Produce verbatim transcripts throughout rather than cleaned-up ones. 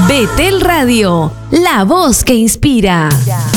Betel Radio, la voz que inspira.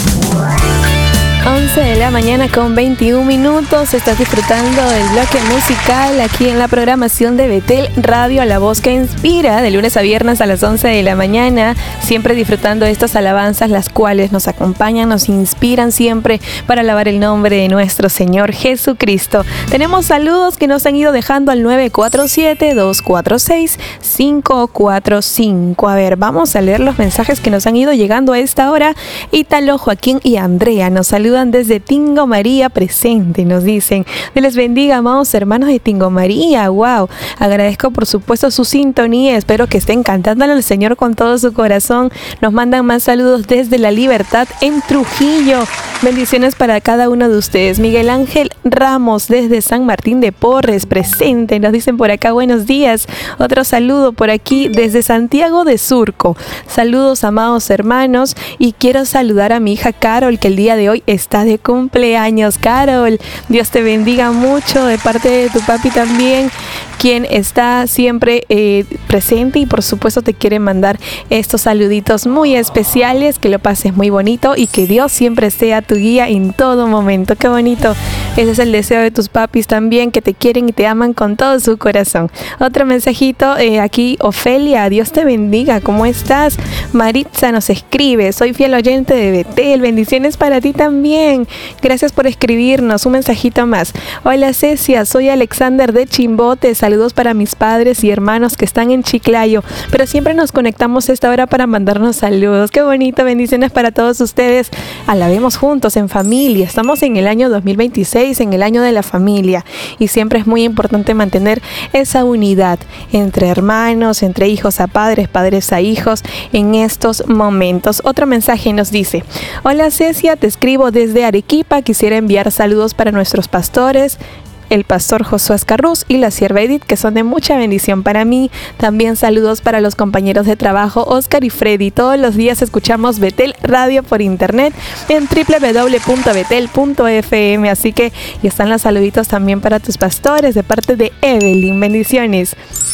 once de la mañana con veintiún minutos. Estás disfrutando del bloque musical aquí en la programación de Betel Radio, la voz que inspira, de lunes a viernes a las once de la mañana. Siempre disfrutando de estas alabanzas, las cuales nos acompañan, nos inspiran siempre para alabar el nombre de nuestro Señor Jesucristo. Tenemos saludos que nos han ido dejando al nueve cuatro siete, dos cuatro seis, cinco cuatro cinco. A ver, vamos a leer los mensajes que nos han ido llegando a esta hora. Ítalo, Joaquín y Andrea nos saludan desde Tingo María presente, nos dicen. Dios les bendiga, amados hermanos de Tingo María. Wow, agradezco por supuesto su sintonía, espero que estén cantándole al Señor con todo su corazón. Nos mandan más saludos desde La Libertad en Trujillo. Bendiciones para cada uno de ustedes. Miguel Ángel Ramos desde San Martín de Porres presente, nos dicen por acá buenos días. Otro saludo por aquí desde Santiago de Surco. Saludos, amados hermanos, y quiero saludar a mi hija Carol, que el día de hoy está de cumpleaños. Carol, Dios te bendiga mucho, de parte de tu papi también, quien está siempre eh, presente y por supuesto te quiere mandar estos saluditos muy especiales. Que lo pases muy bonito y que Dios siempre sea tu guía en todo momento. Qué bonito, ese es el deseo de tus papis también, que te quieren y te aman con todo su corazón. Otro mensajito eh, aquí, Ofelia, Dios te bendiga, ¿cómo estás? Maritza nos escribe, soy fiel oyente de Betel, bendiciones para ti también, gracias por escribirnos. Un mensajito más, hola Cecia, soy Alexander de Chimbote, saludos para mis padres y hermanos que están en Chiclayo, pero siempre nos conectamos a esta hora para mandarnos saludos. Qué bonito, bendiciones para todos ustedes. Alabemos juntos en familia, estamos en el año dos mil veintiséis, en el año de la familia, y siempre es muy importante mantener esa unidad entre hermanos, entre hijos a padres, padres a hijos en estos momentos. Otro mensaje nos dice, hola Cecia, te escribo desde Arequipa, quisiera enviar saludos para nuestros pastores, el pastor Josué Ascarruz y la sierva Edith, que son de mucha bendición para mí. También saludos para los compañeros de trabajo Oscar y Freddy. Todos los días escuchamos Betel Radio por internet en doble u doble u doble u punto betel punto f m, así que y están los saluditos también para tus pastores de parte de Evelyn. Bendiciones.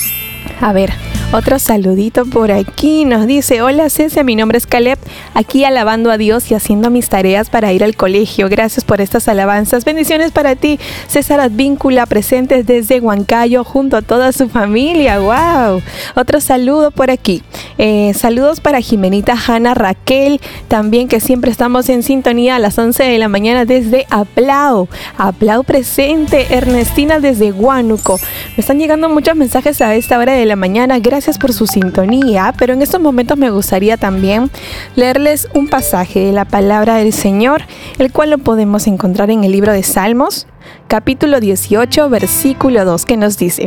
A ver, otro saludito por aquí, nos dice, hola Cecia, mi nombre es Caleb, aquí alabando a Dios y haciendo mis tareas para ir al colegio. Gracias por estas alabanzas. Bendiciones para ti, César Advíncula, presentes desde Huancayo junto a toda su familia. Wow. Otro saludo por aquí. Eh, saludos para Jimenita, Hanna, Raquel, también, que siempre estamos en sintonía a las once de la mañana desde Aplao. Aplao presente. Ernestina desde Huánuco. Me están llegando muchos mensajes a esta hora de la mañana. Gracias por su sintonía, pero en estos momentos me gustaría también leerles un pasaje de la palabra del Señor, el cual lo podemos encontrar en el libro de Salmos, capítulo dieciocho, versículo dos, que nos dice: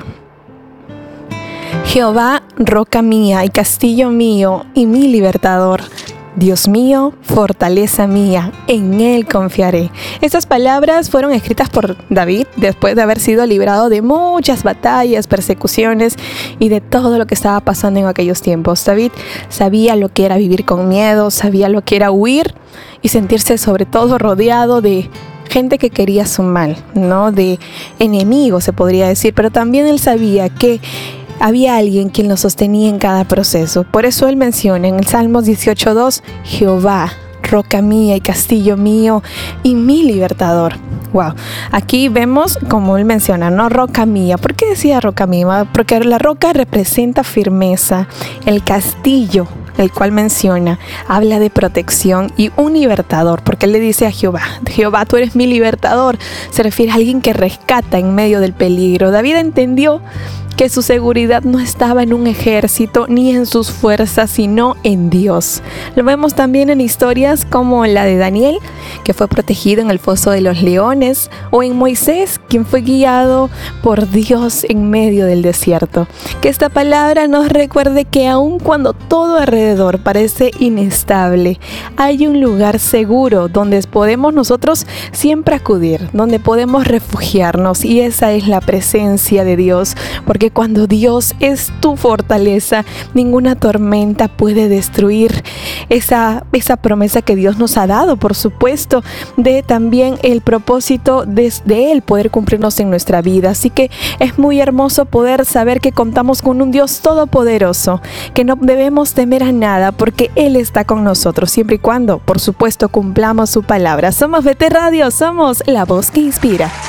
Jehová, roca mía y castillo mío y mi libertador, Dios mío, fortaleza mía, en Él confiaré. Estas palabras fueron escritas por David después de haber sido librado de muchas batallas, persecuciones y de todo lo que estaba pasando en aquellos tiempos. David sabía lo que era vivir con miedo, sabía lo que era huir y sentirse sobre todo rodeado de gente que quería su mal, ¿no? De enemigos, se podría decir, pero también él sabía que había alguien quien lo sostenía en cada proceso. Por eso él menciona en el Salmos dieciocho dos, Jehová, roca mía y castillo mío y mi libertador. Wow, aquí vemos como él menciona, ¿no? Roca mía. ¿Por qué decía roca mía? Porque la roca representa firmeza, el castillo, el cual menciona, habla de protección y un libertador, porque él le dice a Jehová, Jehová, tú eres mi libertador. Se refiere a alguien que rescata en medio del peligro. David entendió que su seguridad no estaba en un ejército ni en sus fuerzas, sino en Dios. Lo vemos también en historias como la de Daniel, que fue protegido en el foso de los leones, o en Moisés, quien fue guiado por Dios en medio del desierto. Que esta palabra nos recuerde que aun cuando todo alrededor parece inestable, hay un lugar seguro donde podemos nosotros siempre acudir, donde podemos refugiarnos, y esa es la presencia de Dios, porque cuando Dios es tu fortaleza, ninguna tormenta puede destruir esa, esa promesa que Dios nos ha dado, por supuesto, de también el propósito de, de Él poder cumplirnos en nuestra vida. Así que es muy hermoso poder saber que contamos con un Dios todopoderoso, que no debemos temer a nada porque Él está con nosotros, siempre y cuando, por supuesto, cumplamos su palabra. Somos B T Radio, somos la voz que inspira.